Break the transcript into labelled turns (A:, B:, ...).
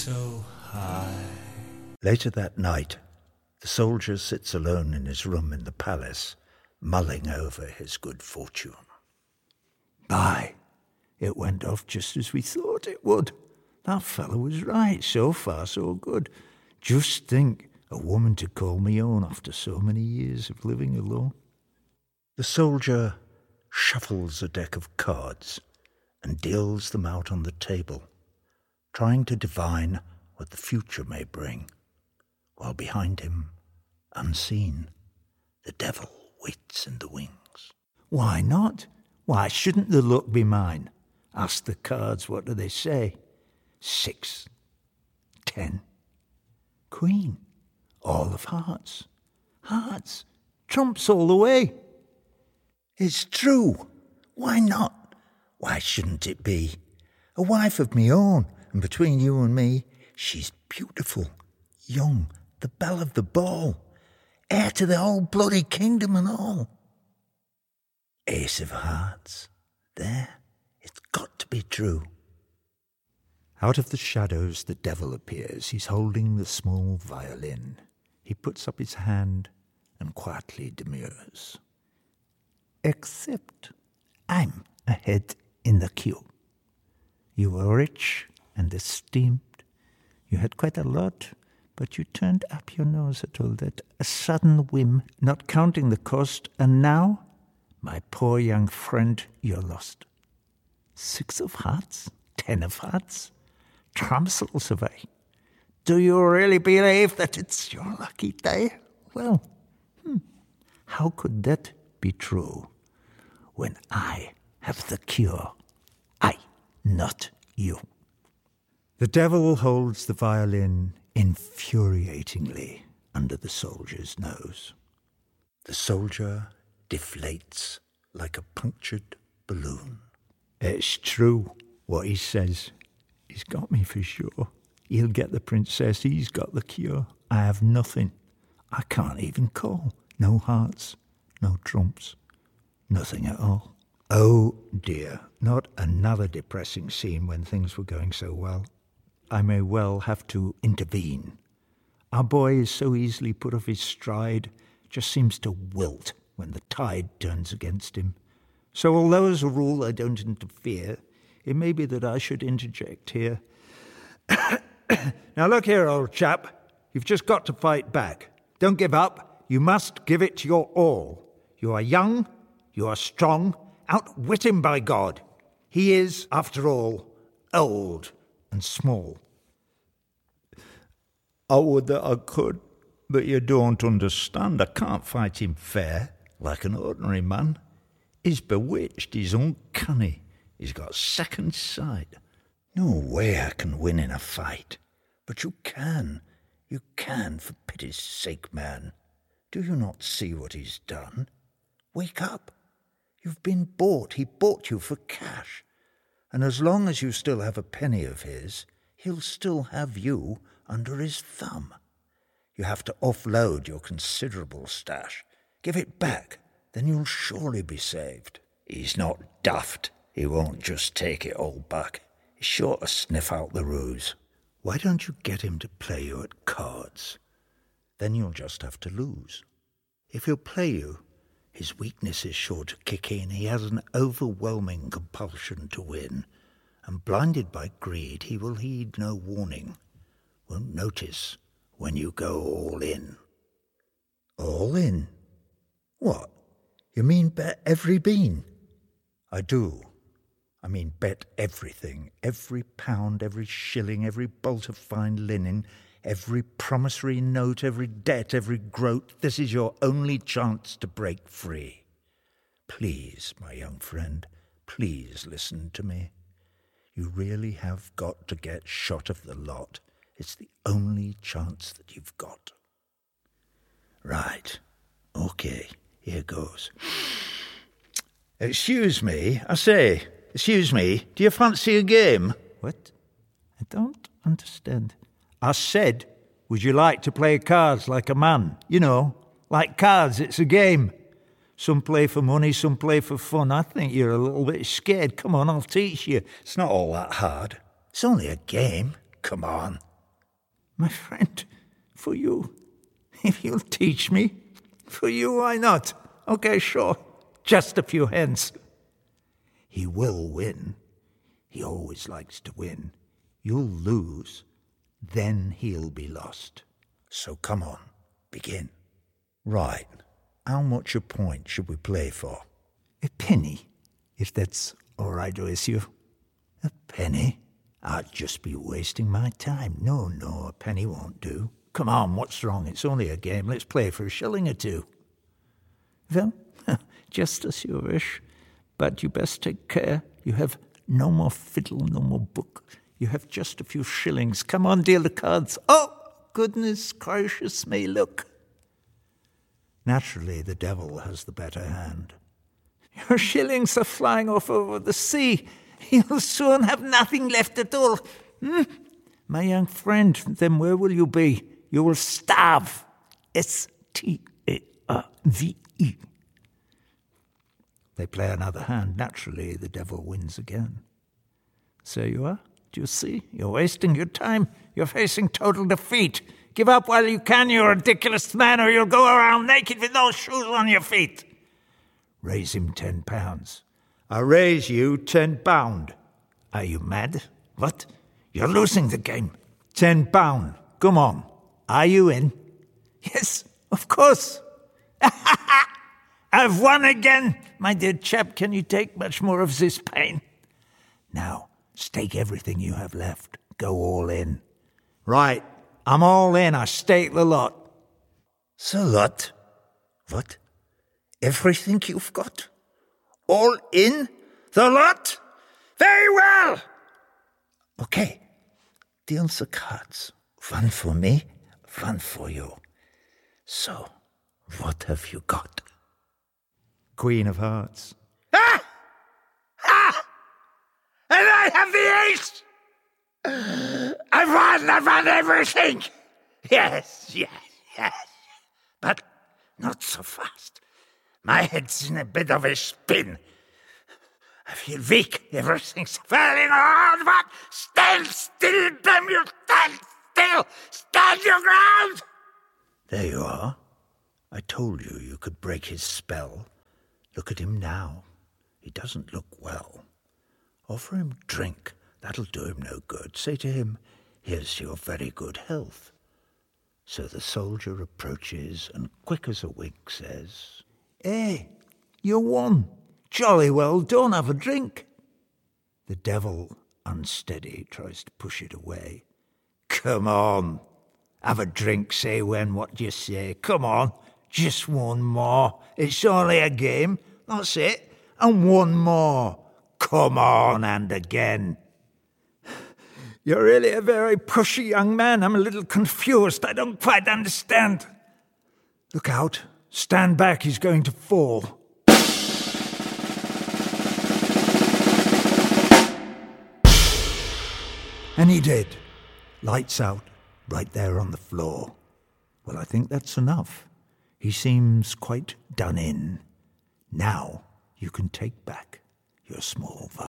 A: So high.
B: Later that night, the soldier sits alone in his room in the palace, mulling over his good fortune. By, it went off just as we thought it would. That fellow was right, so far so good. Just think, a woman to call me own after so many years of living alone. The soldier shuffles a deck of cards and deals them out on the table, trying to divine what the future may bring, while behind him, unseen, the devil waits in the wings. Why not? Why shouldn't the luck be mine? Ask the cards, what do they say? 6, 10, Queen, all of hearts. Hearts, trumps all the way. It's true. Why not? Why shouldn't it be? A wife of me own, and between you and me, she's beautiful, young, the belle of the ball, heir to the whole bloody kingdom and all. Ace of hearts. There, it's got to be true. Out of the shadows the devil appears. He's holding the small violin. He puts up his hand and quietly demurs. Except I'm ahead in the queue. You were rich and esteemed. You had quite a lot, but you turned up your nose at all that. A sudden whim, not counting the cost, and now, my poor young friend, you're lost. 6 of hearts, 10 of hearts, trumps all survey. Do you really believe that it's your lucky day? Well, how could that be true when I have the cure? I, not you. The devil holds the violin infuriatingly under the soldier's nose. The soldier deflates like a punctured balloon. It's true what he says. He's got me for sure. He'll get the princess, he's got the cure. I have nothing. I can't even call. No hearts, no trumps, nothing at all. Oh dear, not another depressing scene when things were going so well. I may well have to intervene. Our boy is so easily put off his stride, just seems to wilt when the tide turns against him. So although as a rule I don't interfere, it may be that I should interject here. Now look here, old chap. You've just got to fight back. Don't give up. You must give it your all. You are young. You are strong. Outwit him, by God. He is, after all, old and small. I would that I could, but you don't understand. I can't fight him fair, like an ordinary man. He's bewitched. He's uncanny. He's got second sight. No way I can win in a fight. But you can. You can, for pity's sake, man. Do you not see what he's done? Wake up. You've been bought. He bought you for cash. And as long as you still have a penny of his, he'll still have you under his thumb. You have to offload your considerable stash. Give it back, then you'll surely be saved. He's not daft. He won't just take it all back. He's sure to sniff out the ruse. Why don't you get him to play you at cards? Then you'll just have to lose. If he'll play you, his weakness is sure to kick in. He has an overwhelming compulsion to win, and blinded by greed, he will heed no warning, won't notice when you go all in. All in? What? You mean bet every bean? I do. I mean bet everything, every pound, every shilling, every bolt of fine linen, every promissory note, every debt, every groat. This is your only chance to break free. Please, my young friend, please listen to me. You really have got to get shot of the lot. It's the only chance that you've got. Right. Okay, here goes. Excuse me, I say, excuse me, do you fancy a game? What? I don't understand. I said, would you like to play cards like a man? You know, like cards, it's a game. Some play for money, some play for fun. I think you're a little bit scared. Come on, I'll teach you. It's not all that hard. It's only a game. Come on. My friend, for you. If you'll teach me, for you, why not? Okay, sure. Just a few hens. He will win. He always likes to win. You'll lose, then he'll be lost. So come on, begin. Right. How much a point should we play for? A penny, if that's all right with you. A penny? I'd just be wasting my time. No, a penny won't do. Come on, what's wrong? It's only a game. Let's play for a shilling or two. Well, just as you wish. But you best take care. You have no more fiddle, no more book. You have just a few shillings. Come on, deal the cards. Oh, goodness gracious me, look. Naturally, the devil has the better hand. Your shillings are flying off over the sea. You'll soon have nothing left at all. My young friend, then where will you be? You will starve. Starve. They play another hand. Naturally, the devil wins again. So you are. Do you see? You're wasting your time. You're facing total defeat. Give up while you can, you ridiculous man, or you'll go around naked with no shoes on your feet. Raise him £10. I raise you £10. Are you mad? What? You're losing the game. £10. Come on. Are you in? Yes, of course. I've won again. My dear chap, can you take much more of this pain? Now, stake everything you have left. Go all in. Right. I'm all in. I stake the lot. The lot? What? Everything you've got? All in? The lot? Very well! Okay. Deal the cards. One for me, one for you. So, what have you got? Queen of Hearts. Ah! Ah! And I have the ace! I've won everything! Yes. But not so fast. My head's in a bit of a spin. I feel weak. Everything's falling around. But stand still, damn you! Stand still! Stand your ground! There you are. I told you you could break his spell. Look at him now. He doesn't look well. Offer him drink. That'll do him no good. Say to him, here's your very good health. So the soldier approaches and quick as a wink says, Hey, you won. Jolly well done, have a drink. The devil, unsteady, tries to push it away. Come on. Have a drink, say when, what do you say? Come on, just one more. It's only a game. That's it. And one more. Come on, and again. You're really a very pushy young man. I'm a little confused. I don't quite understand. Look out. Stand back. He's going to fall. And he did. Lights out, right there on the floor. Well, I think that's enough. He seems quite done in. Now you can take back your small vial.